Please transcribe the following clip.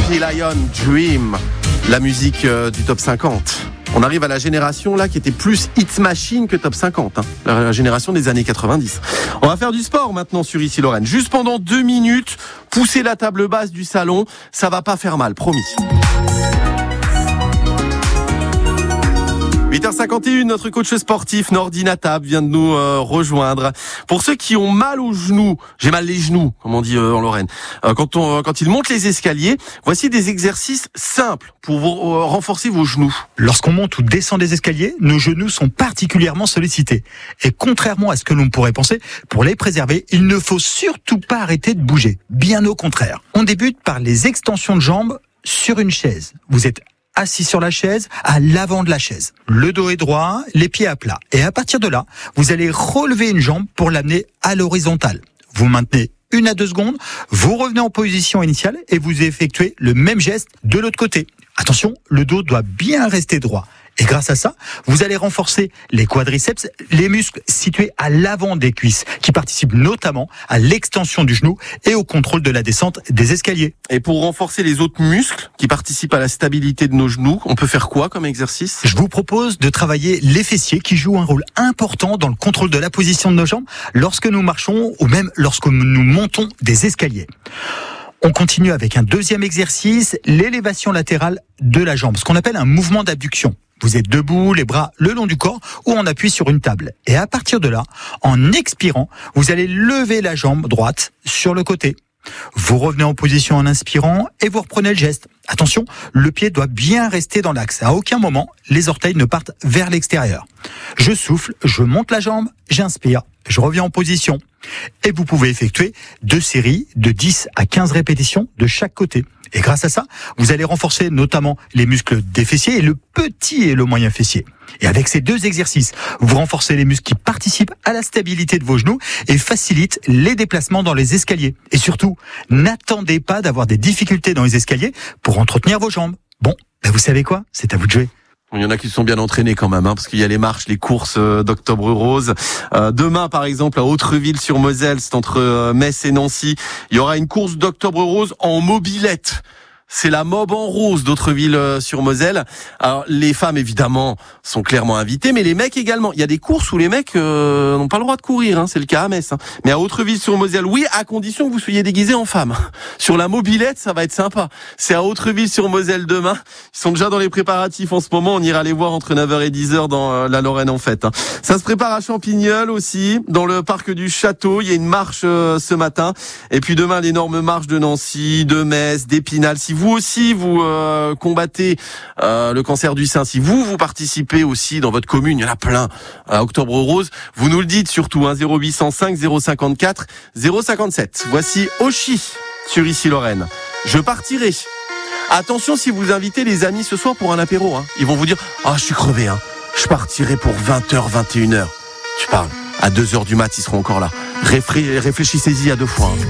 P. Lion, Dream, la musique du top 50. On arrive à la génération là qui était plus Hit Machine que top 50, la génération des années 90. On va faire du sport maintenant sur Ici Lorraine. Juste pendant 2 minutes, pousser la table basse du salon, ça va pas faire mal, promis. 8h51, notre coach sportif Nordi Natab vient de nous rejoindre. Pour ceux qui ont mal aux genoux, j'ai mal les genoux, comme on dit en Lorraine, quand ils montent les escaliers, voici des exercices simples pour vous renforcer vos genoux. Lorsqu'on monte ou descend des escaliers, nos genoux sont particulièrement sollicités. Et contrairement à ce que l'on pourrait penser, pour les préserver, il ne faut surtout pas arrêter de bouger. Bien au contraire. On débute par les extensions de jambes sur une chaise. Vous êtes assis sur la chaise, à l'avant de la chaise. Le dos est droit, les pieds à plat. Et à partir de là, vous allez relever une jambe pour l'amener à l'horizontale. Vous maintenez 1 à 2 secondes, vous revenez en position initiale et vous effectuez le même geste de l'autre côté. Attention, le dos doit bien rester droit. Et grâce à ça, vous allez renforcer les quadriceps, les muscles situés à l'avant des cuisses, qui participent notamment à l'extension du genou et au contrôle de la descente des escaliers. Et pour renforcer les autres muscles qui participent à la stabilité de nos genoux, on peut faire quoi comme exercice ? Je vous propose de travailler les fessiers qui jouent un rôle important dans le contrôle de la position de nos jambes lorsque nous marchons ou même lorsque nous montons des escaliers. On continue avec un deuxième exercice, l'élévation latérale de la jambe, ce qu'on appelle un mouvement d'abduction. Vous êtes debout, les bras le long du corps ou on appuie sur une table. Et à partir de là, en expirant, vous allez lever la jambe droite sur le côté. Vous revenez en position en inspirant et vous reprenez le geste. Attention, le pied doit bien rester dans l'axe. À aucun moment, les orteils ne partent vers l'extérieur. Je souffle, je monte la jambe, j'inspire, je reviens en position. Et vous pouvez effectuer 2 séries de 10 à 15 répétitions de chaque côté. Et grâce à ça, vous allez renforcer notamment les muscles des fessiers et le petit et le moyen fessier. Et avec ces 2 exercices, vous renforcez les muscles qui participent à la stabilité de vos genoux et facilitent les déplacements dans les escaliers. Et surtout, n'attendez pas d'avoir des difficultés dans les escaliers pour entretenir vos jambes. Bon, vous savez quoi ? C'est à vous de jouer. Il y en a qui sont bien entraînés quand même, parce qu'il y a les marches, les courses d'Octobre Rose. Demain, par exemple, à Autreville-sur-Moselle, c'est entre Metz et Nancy, il y aura une course d'Octobre Rose en mobilette. C'est la Mob en rose d'Autreville-sur-Moselle. Alors, les femmes, évidemment, sont clairement invitées, mais les mecs également. Il y a des courses où les mecs n'ont pas le droit de courir, c'est le cas à Metz. Mais à Autreville-sur-Moselle, oui, à condition que vous soyez déguisés en femme. Sur la mobilette, ça va être sympa. C'est à Autreville-sur-Moselle demain. Ils sont déjà dans les préparatifs en ce moment. On ira les voir entre 9h et 10h dans la Lorraine en fête. Ça se prépare à Champignol aussi, dans le parc du Château. Il y a une marche ce matin. Et puis demain, l'énorme marche de Nancy, de Metz, d'Épinal. Si vous aussi, vous combattez le cancer du sein, si vous participez aussi dans votre commune, il y en a plein, à Octobre Rose, vous nous le dites surtout, 0805 054 057. Voici Oshi sur Ici Lorraine. Je partirai. Attention si vous invitez les amis ce soir pour un apéro. Ils vont vous dire « Ah, je suis crevé, je partirai pour 20h, 21h. » Tu parles. À 2h du mat, ils seront encore là. Réfléchissez-y à 2 fois.